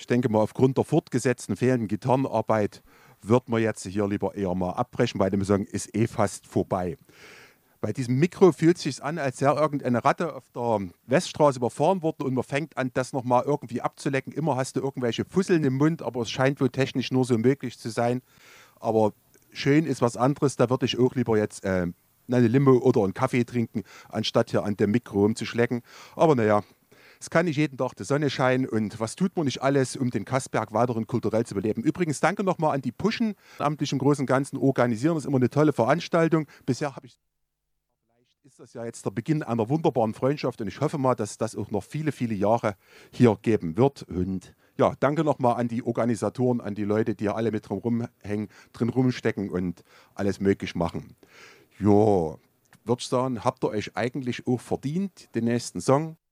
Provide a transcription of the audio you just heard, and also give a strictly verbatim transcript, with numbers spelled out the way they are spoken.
Ich denke mal, aufgrund der fortgesetzten fehlenden Gitarrenarbeit wird man jetzt hier lieber eher mal abbrechen, weil der Song ist eh fast vorbei. Bei diesem Mikro fühlt es sich an, als wäre irgendeine Ratte auf der Weststraße überfahren worden und man fängt an, das nochmal irgendwie abzulecken. Immer hast du irgendwelche Fusseln im Mund, aber es scheint wohl technisch nur so möglich zu sein. Aber schön ist was anderes, da würde ich auch lieber jetzt äh, eine Limo oder einen Kaffee trinken, anstatt hier an dem Mikro rumzuschlecken. Aber naja, es kann nicht jeden Tag die Sonne scheinen und was tut man nicht alles, um den Kassberg weiterhin kulturell zu beleben. Übrigens danke nochmal an die Puschen, amtlich im Großen und Ganzen organisieren. Das ist immer eine tolle Veranstaltung. Bisher habe ich, vielleicht ist das ja jetzt der Beginn einer wunderbaren Freundschaft und ich hoffe mal, dass das auch noch viele, viele Jahre hier geben wird. Und ja, danke nochmal an die Organisatoren, an die Leute, die hier alle mit drum rumhängen, drin rumstecken und alles möglich machen. Ja, würde ich sagen, habt ihr euch eigentlich auch verdient, den nächsten Song?